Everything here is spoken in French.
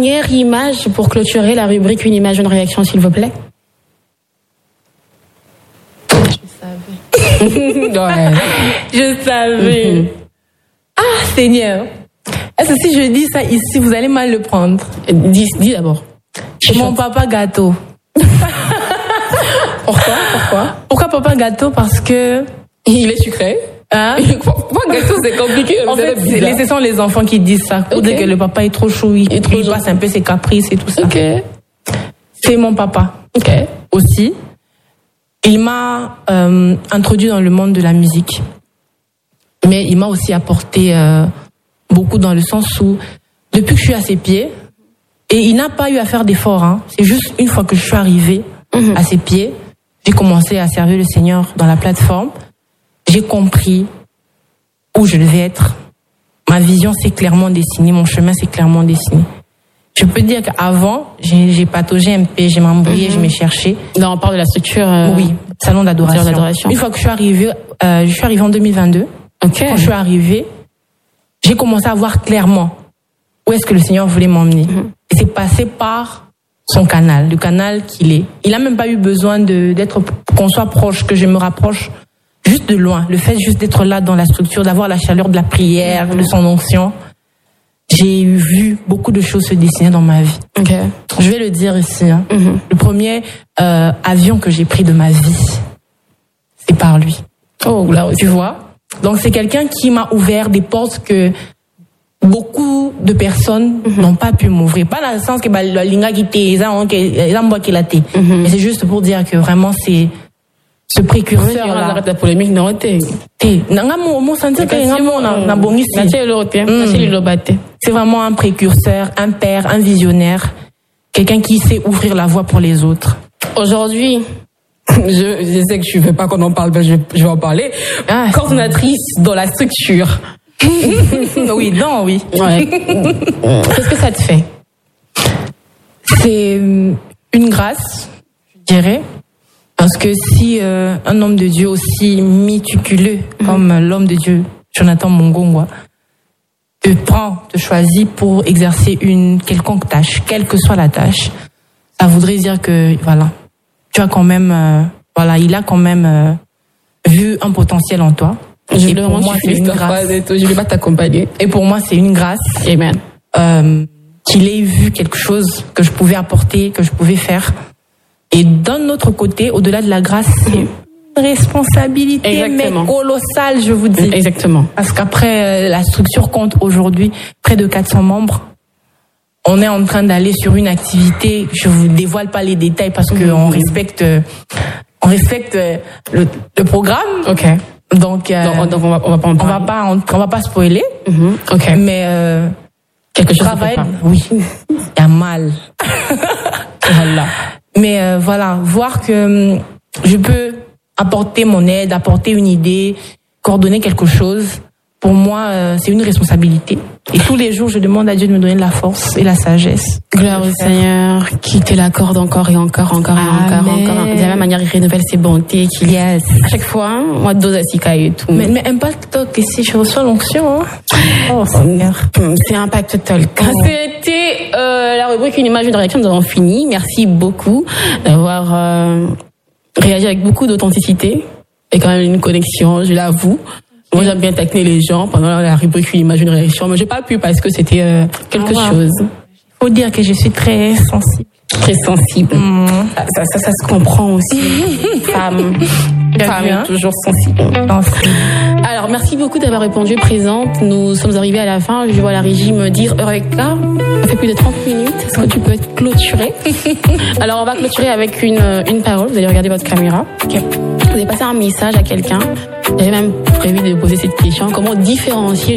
dernière image pour clôturer la rubrique Une image, une réaction, s'il vous plaît. Je savais. Ah, Seigneur. Est-ce que si je dis ça ici, vous allez mal le prendre? Dis d'abord. Mon papa gâteau. Pourquoi papa gâteau? Parce que... Il est sucré. Hein? Pourquoi gâteau, c'est compliqué? En fait, ce sont les enfants qui disent ça. Pour dire que le papa est trop chaud, il passe un peu ses caprices et tout ça. Okay. C'est mon papa. Okay. Aussi. Il m'a introduit dans le monde de la musique. Mais il m'a aussi apporté beaucoup dans le sens où, depuis que je suis à ses pieds, et il n'a pas eu à faire d'efforts. Hein. C'est juste une fois que je suis arrivée à ses pieds, j'ai commencé à servir le Seigneur dans la plateforme. J'ai compris où je devais être. Ma vision s'est clairement dessinée, mon chemin s'est clairement dessiné. Je peux dire qu'avant, j'ai pataugé un peu, j'ai m'embrouillé, je m'ai cherché. Là, on parle de la structure. Oui, salon d'adoration. Une fois que je suis arrivée en 2022. Okay. Quand je suis arrivée, j'ai commencé à voir clairement où est-ce que le Seigneur voulait m'emmener. Et c'est passé par son canal, le canal qu'il est. Il n'a même pas eu besoin qu'on soit proche, que je me rapproche juste de loin. Le fait juste d'être là dans la structure, d'avoir la chaleur de la prière, de son onction. J'ai vu beaucoup de choses se dessiner dans ma vie. Okay. Je vais le dire ici. Hein. Le premier avion que j'ai pris de ma vie, c'est par lui. Oh, là aussi. Tu vois? Donc c'est quelqu'un qui m'a ouvert des portes que beaucoup de personnes n'ont pas pu m'ouvrir. Pas dans le sens que la linga qui était, mais c'est juste pour dire que vraiment c'est ce précurseur là. Arrête la polémique, non t'es. C'est vraiment un précurseur, un père, un visionnaire, quelqu'un qui sait ouvrir la voie pour les autres. Aujourd'hui, je sais que je ne veux pas qu'on en parle, mais je vais en parler. Coordonnatrice dans la structure. Oui. Ouais. Qu'est-ce que ça te fait? C'est une grâce, je dirais. Parce que si un homme de Dieu aussi méticuleux comme l'homme de Dieu, Jonathan Mongongwa, te choisit pour exercer une quelconque tâche, quelle que soit la tâche, ça voudrait dire que, voilà, tu as quand même, il a quand même vu un potentiel en toi. Je vais pas t'accompagner. Et pour moi, c'est une grâce. Amen. Qu'il ait vu quelque chose que je pouvais apporter, que je pouvais faire. Et d'un autre côté, au-delà de la grâce, c'est une responsabilité mais colossale, je vous dis. Exactement. Parce qu'après, la structure compte aujourd'hui près de 400 membres. On est en train d'aller sur une activité, je vous dévoile pas les détails parce qu'on respecte le programme. Ok. Donc on va pas spoiler. Ok. Mais quelque chose travail, oui. Il y a mal. Voilà. Mais voilà, voir que je peux apporter mon aide, apporter une idée, coordonner quelque chose. Pour moi, c'est une responsabilité. Et tous les jours, je demande à Dieu de me donner la force et la sagesse. Gloire au Seigneur, qui te l'accorde encore et encore. De la même manière, il renouvelle ses bontés, qu'il y a à chaque fois, moi, dose à Sika et tout. Mais Impact Talk, ici, je reçois l'onction. Hein? Oh, Seigneur. C'est Impact Talk. C'était la rubrique Une image, une réaction. Nous avons fini. Merci beaucoup d'avoir réagi avec beaucoup d'authenticité et quand même une connexion, je l'avoue. Moi, j'aime bien taquiner les gens pendant la rubrique Une image, une réaction, mais j'ai pas pu parce que c'était quelque chose. Faut dire que je suis très sensible. Très sensible. Ça se comprend aussi. Femme toujours sensible. Alors, merci beaucoup d'avoir répondu présente. Nous sommes arrivés à la fin. Je vois la régie me dire Eureka, ça fait plus de 30 minutes. Est-ce que tu peux être clôturé? Alors, on va clôturer avec une parole. Vous allez regarder votre caméra. Okay. Vous allez passer un message à quelqu'un. J'avais même prévu de poser cette question. Comment différencier